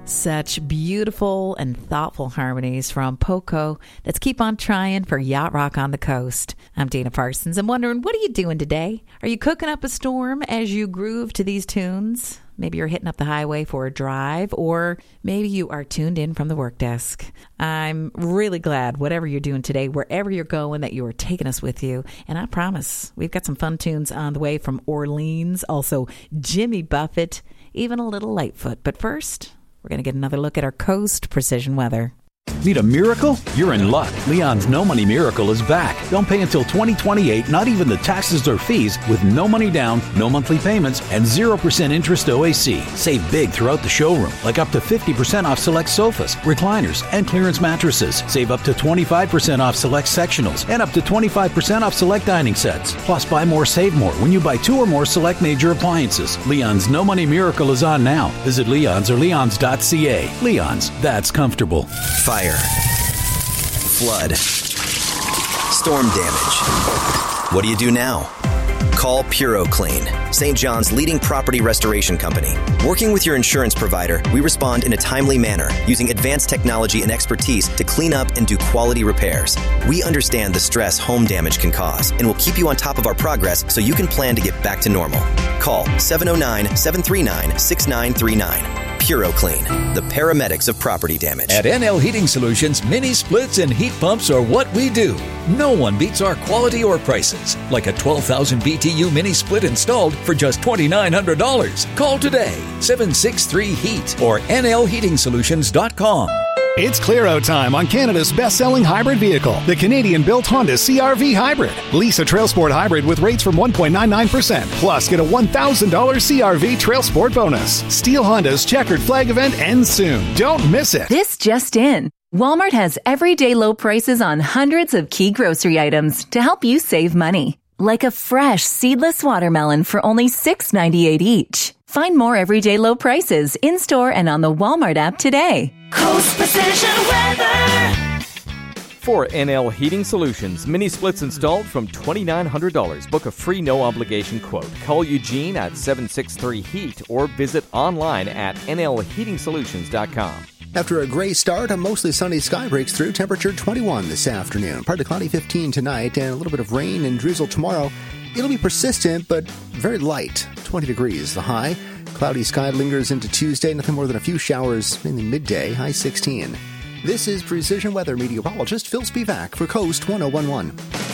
Such beautiful and thoughtful harmonies from Poco. Let's keep on trying for Yacht Rock on the Coast. I'm Dana Parsons. I'm wondering, what are you doing today? Are you cooking up a storm as you groove to these tunes? Maybe you're hitting up the highway for a drive, or maybe you are tuned in from the work desk. I'm really glad, whatever you're doing today, wherever you're going, that you are taking us with you. And I promise, we've got some fun tunes on the way from Orleans, also Jimmy Buffett, even a little Lightfoot. But first, we're going to get another look at our coast precision weather. Need a miracle? You're in luck. Leon's No Money Miracle is back. Don't pay until 2028, not even the taxes or fees, with no money down, no monthly payments, and 0% interest OAC. Save big throughout the showroom, like up to 50% off select sofas, recliners, and clearance mattresses. Save up to 25% off select sectionals, and up to 25% off select dining sets. Plus, buy more, save more when you buy 2 or more select major appliances. Leon's No Money Miracle is on now. Visit Leon's or leons.ca. Leon's, that's comfortable. Fire, flood, storm damage. What do you do now? Call PuroClean, St. John's leading property restoration company. Working with your insurance provider, we respond in a timely manner using advanced technology and expertise to clean up and do quality repairs. We understand the stress home damage can cause and will keep you on top of our progress so you can plan to get back to normal. Call 709-739-6939. PuroClean, the paramedics of property damage. At NL Heating Solutions, mini splits and heat pumps are what we do. No one beats our quality or prices, like a 12,000 BTU mini split installed for just $2,900. Call today, 763-HEAT or nlheatingsolutions.com. It's clear-out time on Canada's best-selling hybrid vehicle, the Canadian-built Honda CR-V Hybrid. Lease a Trail Sport Hybrid with rates from 1.99%, plus get a $1,000 CR-V Trail Sport bonus. Steal Honda's checkered flag event ends soon. Don't miss it. This just in. Walmart has everyday low prices on hundreds of key grocery items to help you save money. Like a fresh, seedless watermelon for only $6.98 each. Find more everyday low prices in-store and on the Walmart app today. Coast Precision Weather. For NL Heating Solutions, mini splits installed from $2,900. Book a free no-obligation quote. Call Eugene at 763-HEAT or visit online at nlheatingsolutions.com. After a gray start, a mostly sunny sky breaks through. Temperature 21 this afternoon. Partly cloudy 15 tonight, and a little bit of rain and drizzle tomorrow. It'll be persistent, but very light. 20 degrees the high. Cloudy sky lingers into Tuesday. Nothing more than a few showers in the midday. High 16. This is Precision Weather meteorologist Phil Spivak for Coast 1011.